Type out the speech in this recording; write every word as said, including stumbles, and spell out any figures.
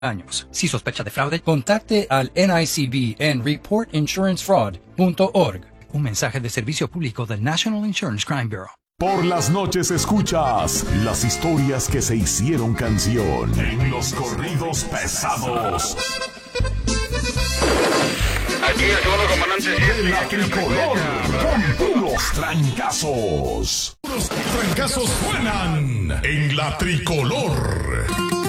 años. Si sospecha de fraude, contacte al N I C B en report insurance fraud punto org. Un mensaje de servicio público del National Insurance Crime Bureau. Por las noches escuchas las historias que se hicieron canción en los corridos pesados. Aquí el segundo comandante De la Tricolor, con puros trancazos. Los trancazos suenan en la Tricolor.